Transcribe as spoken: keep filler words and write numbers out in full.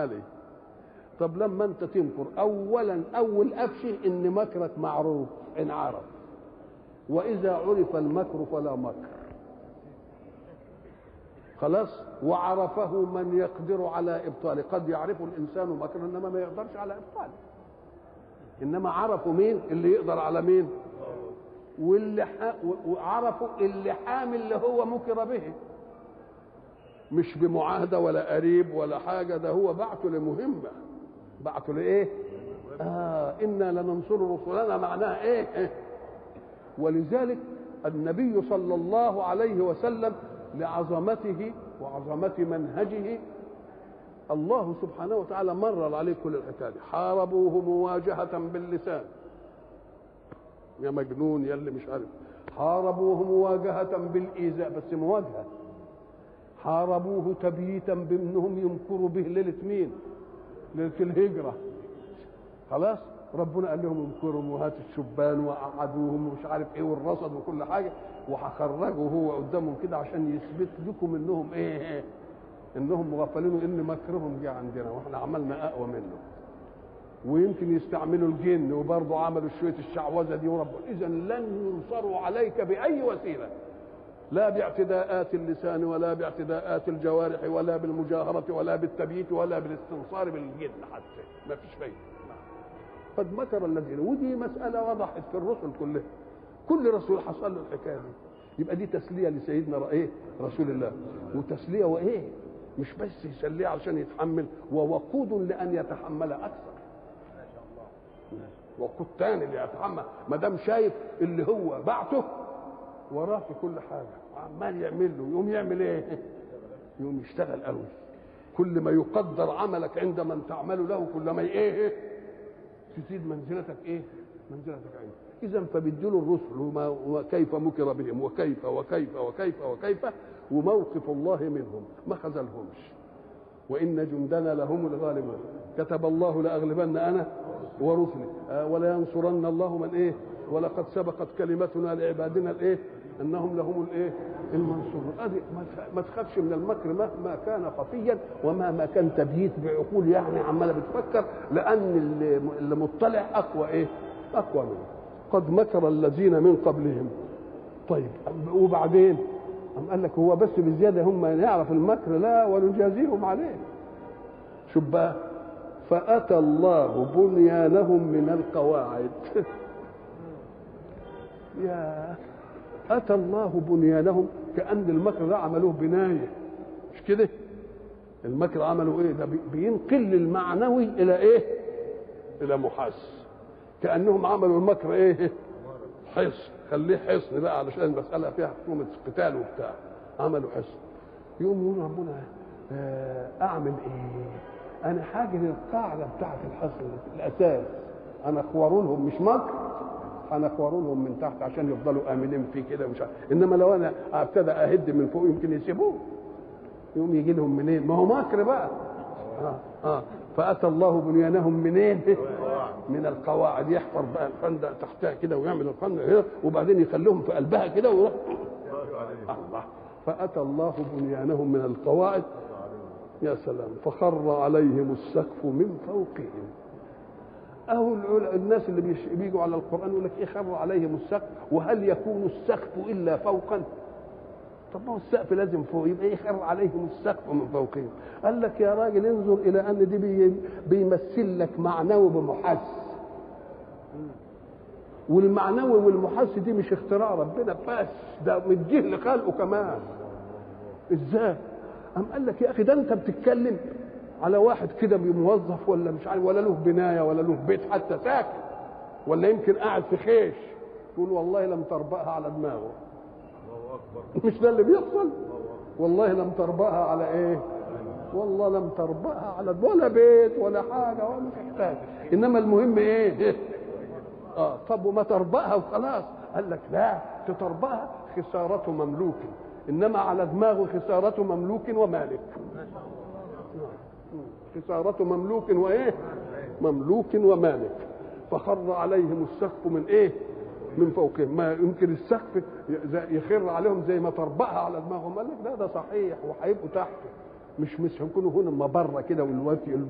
عالي. طب لما انت تمكر اولا اول ابشر ان مكرك معروف ان عرف، واذا عرف المكر فلا مكر، خلاص. وعرفه من يقدر على ابطاله. قد يعرف الانسان مكرا انما ما يقدرش على ابطاله، انما عرفوا مين اللي يقدر على مين، واللي ح... وعرفوا اللي حامل اللي هو مكر به، مش بمعاهده ولا قريب ولا حاجه، ده هو بعته لمهمه، بعته لايه؟ اه انا لننصر رسلنا، معناها ايه؟ ولذلك النبي صلى الله عليه وسلم لعظمته وعظمه منهجه الله سبحانه وتعالى مرر عليه كل الحكايه دي. حاربوه مواجهه باللسان، يا مجنون يا اللي مش عارف. حاربوه مواجهه بالايذاء، بس مواجهه. حاربوه تبييتا بانهم يمكروا به ليله مين؟ ليله الهجره. خلاص ربنا قال لهم امكروا وهات الشبان وقعدوهم ومش عارف ايه والرصد وكل حاجه، وهخرجوا هو قدامهم كده عشان يثبت لكم انهم ايه؟ انهم مغفلين وان مكرهم جه عندنا واحنا عملنا اقوى منه. ويمكن يستعملوا الجن وبرضه عملوا شويه الشعوذه دي ورب. اذا لن ينصروا عليك باي وسيله، لا باعتداءات اللسان ولا باعتداءات الجوارح ولا بالمجاهره ولا بالتبييت ولا بالاستنصار بالجن حتى، ما فيش فايده. قد مكر الذين، ودي مساله وضحت في الرسل كلها، كل رسول حصل له الحكايه دي. يبقى دي تسليه لسيدنا ايه؟ رسول الله، وتسليه وايه؟ مش بس يسليه عشان يتحمل، ووقود لان يتحمل اكثر. وقود تاني اللي يتحمل، ما دام شايف اللي هو بعته وراه في كل حاجه عمال يعمل له، يقوم يعمل ايه؟ يقوم يشتغل قوي. كل ما يقدر عملك عند من تعمل له كل ما ايه؟ تزيد منزلتك ايه؟ منزلتك عنده. اذا فبيدوا الرسل وما وكيف مكر بهم وكيف وكيف وكيف وكيف وموقف الله منهم ما خذلهمش. وان جندنا لهم الغالبون، كتب الله لاغلبن انا ورسلي آه ولا ينصرن الله من ايه؟ ولقد سبقت كلمتنا لعبادنا الايه؟ انهم لهم الايه؟ المنصورون. ادي ما تخافش من المكر مهما كان خفيا ومهما كان تبييت بعقول يعني عماله بتفكر، لان اللي, اللي مطلع اقوى ايه؟ اقوى منه. قد مكر الذين من قبلهم. طيب وبعدين أم قال لك هو بس بزياده هم يعرف المكر؟ لا، ونجازيهم عليه. شوف بقى، فأتى الله بنيانهم من القواعد. يا أتى الله بنيانهم، كأن المكر ده عملوه بناية، مش كده؟ المكر عملوا ايه؟ ده بينقل المعنوي الى ايه؟ الى محس. كأنهم عملوا المكر ايه؟ حصن، خليه حصن بقى علشان المسألة فيها حكومة قتال وبتاع، عملوا حصن. يقوم يقول ربنا اعمل ايه؟ انا حاجه للقاعده بتاعت الحصن الاساس، انا اخوره لهم مش مكر، انا اخوره لهم من تحت عشان يفضلوا امنين فيه كده مش عارف. انما لو انا ابتدى اهد من فوق يمكن يسيبوه، يقوم يجي لهم منين؟ ما هو مكر بقى. اه اه فاتى الله بنيانهم منين؟ من القواعد. يحفر بقى الخندق تحتها كده ويعمل الخندق هنا وبعدين يخليهم في قلبها كده ويروح الله. فاتى الله بنيانهم من القواعد. يا سلام. فخر عليهم السقف من فوقهم. أهو الناس اللي بيجوا على القرآن يقول لك إيه خر عليهم السقف، وهل يكون السقف إلا فوقا؟ طب ما هو السقف لازم فوق، يبقى إيه خر عليهم السقف من فوقهم؟ قال لك يا راجل انظر إلى أن دي بي بيمثل لك معنوي بمحس، والمعنوي والمحس دي مش اختراع ربنا بس، ده مديه لخلقه كمان. إزاي؟ أم قال لك يا أخي ده أنت بتتكلم على واحد كده موظف ولا مش عارف ولا له بنايه ولا له بيت حتى ساكن، ولا يمكن قاعد في خيش، تقول والله لم تربأها على دماغه. الله اكبر. مش ده اللي بيحصل؟ والله لم تربأها على ايه؟ والله لم تربأها على ولا بيت ولا حاجه ولا محتاج. انما المهم ايه؟ اه طب وما تربأها وخلاص؟ قال لك لا، تتربأها خساره مملوك، انما على دماغه خساره مملوك ومالك. خسارة مملوك وايه؟ مملوك ومالك. فخر عليهم السقف من ايه؟ من فوقهم. ما يمكن السقف يخر عليهم زي ما تربأها على دماغهم. قال لك لا، ده صحيح وهيبقوا تحته، مش مش هيكونوا هنا ما بره كده والوقت